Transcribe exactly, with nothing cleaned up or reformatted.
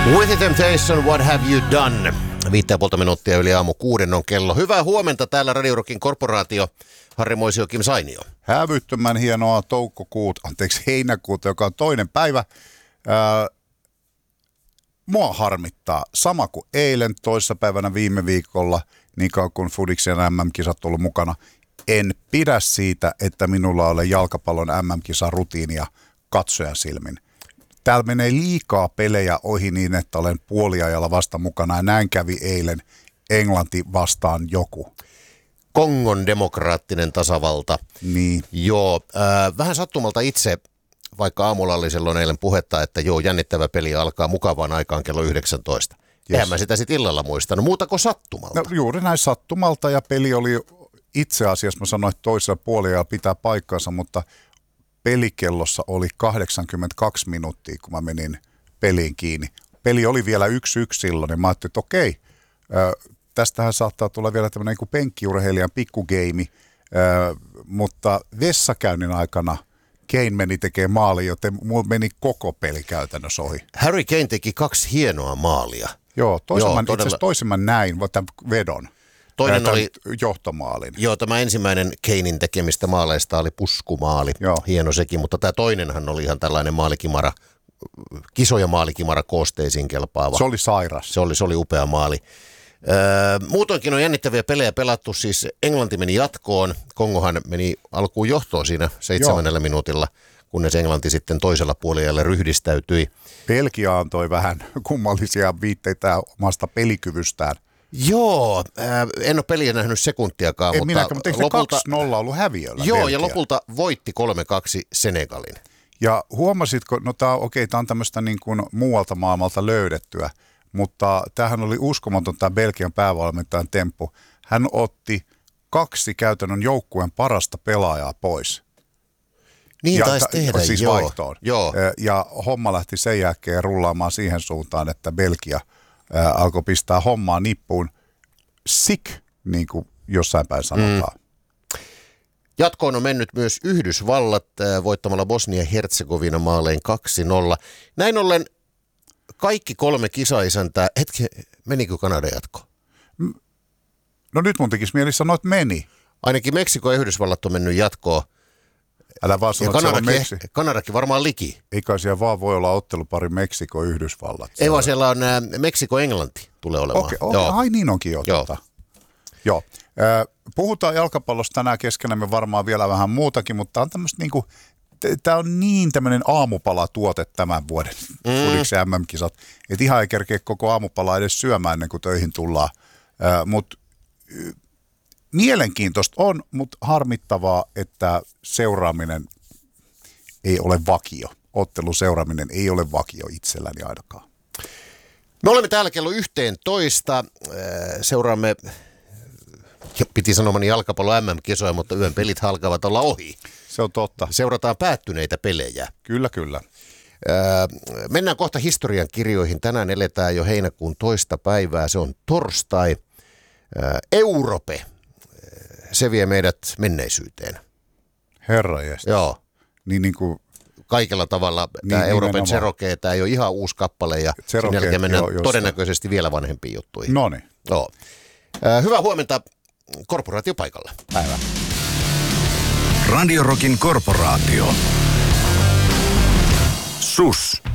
With the Temptation, what have you done? Viittä ja puolta minuuttia yli aamu kuuden on kello. Hyvää huomenta täällä Radio Rockin korporaatio. Harri Moisio, Kim Sainio. Hävyttömän hienoa toukokuuta, anteeksi heinäkuuta, joka on toinen päivä. Ää, mua harmittaa. Sama kuin eilen, toissapäivänä viime viikolla, niin kauan kun Fudiksen M M-kisat ollut mukana. En pidä siitä, että minulla ole jalkapallon M M-kisan rutiinia katsojan silmin. Täällä menee liikaa pelejä ohi niin, että olen puoliajalla vasta mukana ja näin kävi eilen Englanti vastaan joku. Kongon demokraattinen tasavalta. Niin. Joo, äh, vähän sattumalta itse, vaikka aamulla oli silloin eilen puhetta, että joo, jännittävä peli alkaa mukavaan aikaan kello yhdeksäntoista. Yes. Eihän mä sitä sitten illalla muistanut, muuta kuin sattumalta. No, juuri näin sattumalta ja peli oli itse asiassa, mä sanoin, että toisella puoliajalla pitää paikkansa, mutta pelikellossa oli kahdeksankymmentäkaksi minuuttia, kun mä menin peliin kiinni. Peli oli vielä yksi yksi silloin, ja mä ajattelin, että okei, äh, tästähän saattaa tulla vielä tämmöinen niin kuin penkkiurheilijan pikkugeimi, äh, mutta vessakäynnin aikana Kane meni tekemään maali, joten mulla meni koko peli käytännössä ohi. Harry Kane teki kaksi hienoa maalia. Joo, toisen Joo, mä, itse asiassa toisen mä näin, tämän vedon. Toinen Tämän oli johtomaalin. Joo, tämä ensimmäinen Kanein tekemistä maaleista oli puskumaali. Joo. Hieno sekin, mutta tämä toinenhan oli ihan tällainen maalikimara, kisoja maalikimara koosteisiin kelpaava. Se oli sairas. Se oli, se oli upea maali. Öö, muutoinkin on jännittäviä pelejä pelattu, siis Englanti meni jatkoon, Kongohan meni alkuun johtoon siinä seitsemännellä minuutilla, kunnes Englanti sitten toisella puolella ryhdistäytyi. Belgia antoi vähän kummallisia viitteitä omasta pelikyvystään. Joo, äh, en ole peliä nähnyt sekuntiakaan, en mutta minäkään, mutta eikö lopulta kaksi nolla ollut häviöllä? Joo, Belgia? Ja lopulta voitti kolme kaksi Senegalin. Ja huomasitko, no tämä okei, okay, tämä on tämmöistä niin kuin muualta maailmalta löydettyä, mutta tämähän oli uskomaton tämä Belgian päävalmentajan temppu. Hän otti kaksi käytännön joukkueen parasta pelaajaa pois. Niin ja, taisi tehdä, siis joo. vaihtoon. Joo. Ja homma lähti sen jälkeen rullaamaan siihen suuntaan, että Belgia ää, alkoi pistää hommaa nippuun. Sick, niin kuin jossain päin sanotaan. Mm. Jatkoon on mennyt myös Yhdysvallat äh, voittamalla Bosnia-Herzegovina maalein kaksi nolla. Näin ollen kaikki kolme kisaisäntää, hetki, menikö Kanada jatkoon? No nyt mun tekisi mieli sanoa, että meni. Ainakin Meksiko ja Yhdysvallat on mennyt jatkoon. Älä vaan sano, ja että Kanadakin, Meksi... Kanadakin varmaan liki. Eikä siellä vaan voi olla ottelupari Meksiko-Yhdysvallat. Ei vaan siellä on äh, Meksiko-Englanti tulee olemaan. Okei, okay, okay. Ai niin onkin jo. Joo. Tota. Joo. Äh, puhutaan jalkapallosta tänään keskenämme varmaan vielä vähän muutakin, mutta on tämmöistä niinku, tämä on niin tämmöinen aamupalatuote tämän vuoden mm. Fudiksen M M-kisat, että ihan ei kerkeä koko aamupalaa edes syömään ennen kuin töihin tullaan. Äh, mutta äh, mielenkiintoista on, mutta harmittavaa, että seuraaminen ei ole vakio. Ottelun seuraaminen ei ole vakio itselläni ainakaan. Me olemme täällä kello yhteentoista. Seuraamme, piti sanomani jalkapallo M M-kisoja, mutta yön pelit alkavat olla ohi. Se on totta. Seurataan päättyneitä pelejä. Kyllä, kyllä. Mennään kohta historian kirjoihin. Tänään eletään jo heinäkuun toista päivää. Se on torstai. Europe. Se vie meidät menneisyyteen. Herra jästä. Joo. Niin, niin kuin kaikella tavalla niin, tämä Euroopan Cherokee, tämä ei ole ihan uusi kappale ja sen jälkeen mennään jo, todennäköisesti vielä vanhempiin juttuihin. Noniin. Joo. Äh, hyvää huomenta korporaatiopaikalla. Päivä. Radio Rockin korporaatio. S U S.